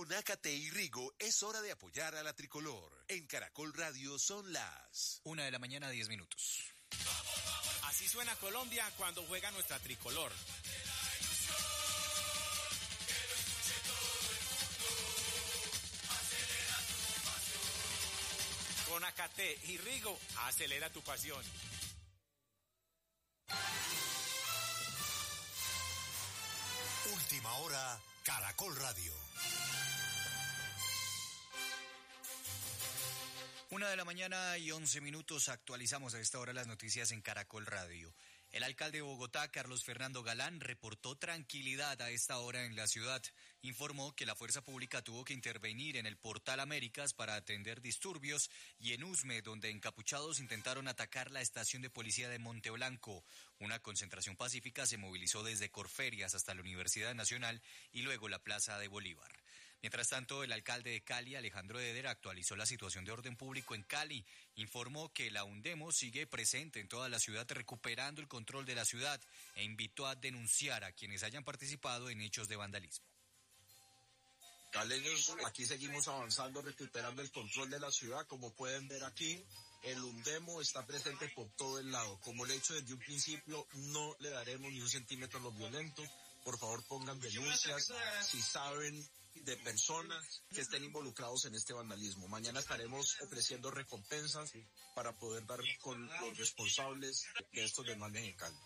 Con Ácate y Rigo es hora de apoyar a la tricolor. En Caracol Radio son las 1:10 a.m. Así suena Colombia cuando juega nuestra tricolor. Con Ácate y Rigo, acelera tu pasión. Última hora, Caracol Radio. 1:11 a.m. Actualizamos a esta hora las noticias en Caracol Radio. El alcalde de Bogotá, Carlos Fernando Galán, reportó tranquilidad a esta hora en la ciudad. Informó que la fuerza pública tuvo que intervenir en el Portal Américas para atender disturbios y en Usme, donde encapuchados intentaron atacar la estación de policía de Monteblanco. Una concentración pacífica se movilizó desde Corferias hasta la Universidad Nacional y luego la Plaza de Bolívar. Mientras tanto, el alcalde de Cali, Alejandro Eder, actualizó la situación de orden público en Cali. Informó que la UNDEMO sigue presente en toda la ciudad recuperando el control de la ciudad e invitó a denunciar a quienes hayan participado en hechos de vandalismo. Caleños, aquí seguimos avanzando, recuperando el control de la ciudad. Como pueden ver aquí, el UNDEMO está presente por todo el lado. Como le he dicho desde un principio, no le daremos ni un centímetro a los violentos. Por favor, pongan denuncias si saben de personas que estén involucrados en este vandalismo. Mañana estaremos ofreciendo recompensas para poder dar con los responsables de estos desmanes en Cali.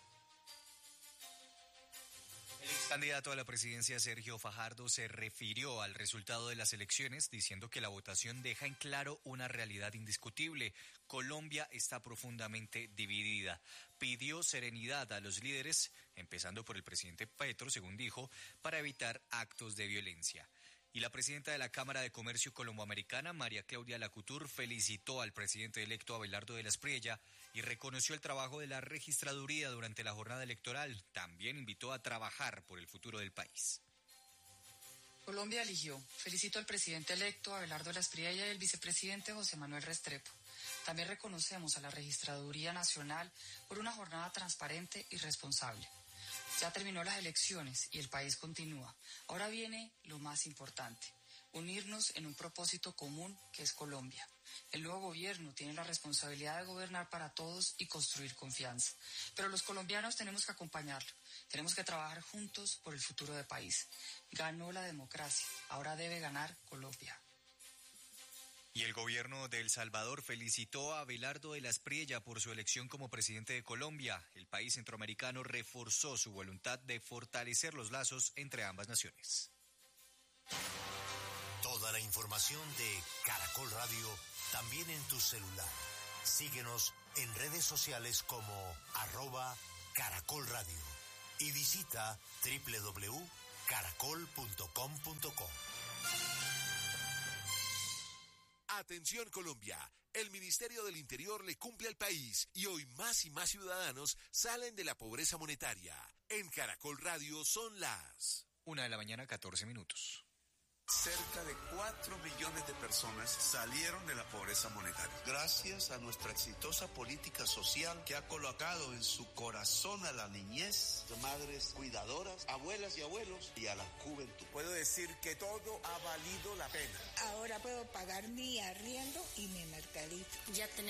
El candidato a la presidencia, Sergio Fajardo, se refirió al resultado de las elecciones diciendo que la votación deja en claro una realidad indiscutible. Colombia está profundamente dividida. Pidió serenidad a los líderes, empezando por el presidente Petro, según dijo, para evitar actos de violencia. Y la presidenta de la Cámara de Comercio Colomboamericana, María Claudia Lacutur, felicitó al presidente electo Abelardo de la Espriella y reconoció el trabajo de la registraduría durante la jornada electoral. También invitó a trabajar por el futuro del país. Colombia eligió. Felicito al presidente electo Abelardo de la Espriella y al vicepresidente José Manuel Restrepo. También reconocemos a la Registraduría Nacional por una jornada transparente y responsable. Ya terminó las elecciones y el país continúa. Ahora viene lo más importante, unirnos en un propósito común que es Colombia. El nuevo gobierno tiene la responsabilidad de gobernar para todos y construir confianza. Pero los colombianos tenemos que acompañarlo. Tenemos que trabajar juntos por el futuro del país. Ganó la democracia, ahora debe ganar Colombia. Y el gobierno de El Salvador felicitó a Abelardo de la Espriella por su elección como presidente de Colombia. El país centroamericano reforzó su voluntad de fortalecer los lazos entre ambas naciones. Toda la información de Caracol Radio también en tu celular. Síguenos en redes sociales como @Caracol Radio y visita www.caracol.com.co. Atención Colombia, el Ministerio del Interior le cumple al país y hoy más y más ciudadanos salen de la pobreza monetaria. En Caracol Radio son las 1:14 a.m. Cerca de 4 millones de personas salieron de la pobreza monetaria. Gracias a nuestra exitosa política social que ha colocado en su corazón a la niñez, madres cuidadoras, abuelas y abuelos y a la juventud. Puedo decir que todo ha valido la pena. Ahora puedo pagar mi arriendo y mi mercadito. Ya tenemos